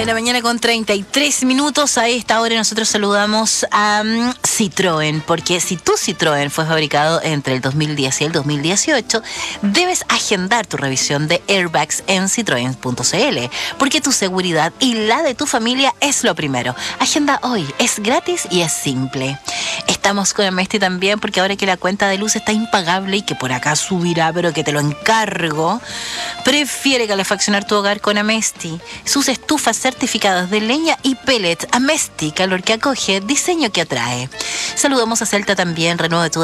9 de la mañana con 33 minutos. A esta hora nosotros saludamos a Citroën, porque si tu Citroën fue fabricado entre el 2010 y el 2018, debes agendar tu revisión de airbags en citroen.cl, porque tu seguridad y la de tu familia es lo primero. Agenda hoy, es gratis y es simple. Estamos con Amesti también, porque ahora que la cuenta de luz está impagable y que por acá subirá, pero que te lo encargo, prefiere calefaccionar tu hogar con Amesti. Sus estufas certificadas de leña y pellet. Amesti, calor que acoge, diseño que atrae. Saludamos a Celta también, renueva tu